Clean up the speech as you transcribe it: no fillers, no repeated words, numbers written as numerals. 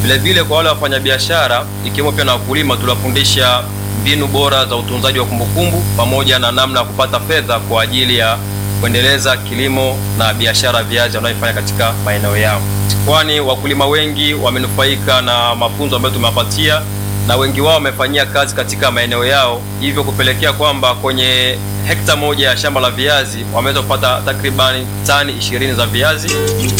Vile vile kwa wale wafanyabiashara ikiwemo pia na wakulima, tuliwafundisha mbinu bora za utunzaji wa kumbukumbu pamoja na namna ya kupata fedha kwa ajili ya kuendeleza kilimo na biashara viazi wanayoifanya katika maeneo yao, kwani wakulima wengi wamenufaika na mafunzo ambayo tumewapatia na wengi wao wamefanyia kazi katika maeneo yao, hivyo kupelekea kwamba kwenye hekta moja ya shamba la viazi wameweza kupata takriban tani 20 za viazi.